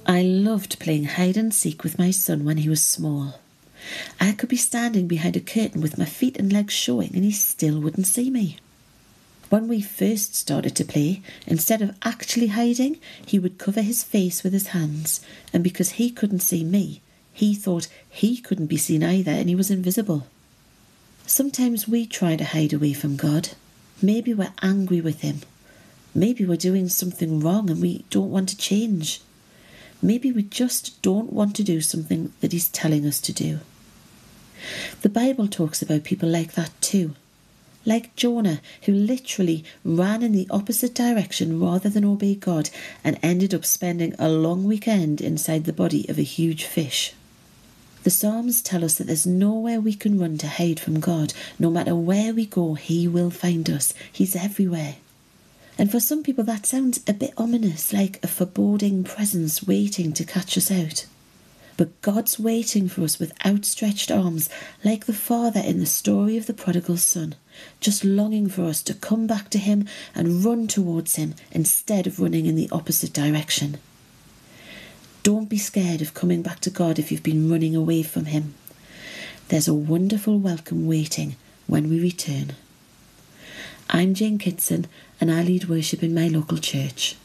I loved playing hide and seek with my son when he was small. I could be standing behind a curtain with my feet and legs showing and he still wouldn't see me. When we first started to play, instead of actually hiding, he would cover his face with his hands, and because he couldn't see me, he thought he couldn't be seen either and he was invisible. Sometimes we try to hide away from God. Maybe we're angry with him. Maybe we're doing something wrong and we don't want to change. Maybe we just don't want to do something that he's telling us to do. The Bible talks about people like that too. Like Jonah, who literally ran in the opposite direction rather than obey God and ended up spending a long weekend inside the body of a huge fish. The Psalms tell us that there's nowhere we can run to hide from God. No matter where we go, he will find us. He's everywhere. And for some people that sounds a bit ominous, like a foreboding presence waiting to catch us out. But God's waiting for us with outstretched arms, like the father in the story of the prodigal son, just longing for us to come back to him and run towards him instead of running in the opposite direction. Don't be scared of coming back to God if you've been running away from him. There's a wonderful welcome waiting when we return. I'm Jane Kitson and I lead worship in my local church.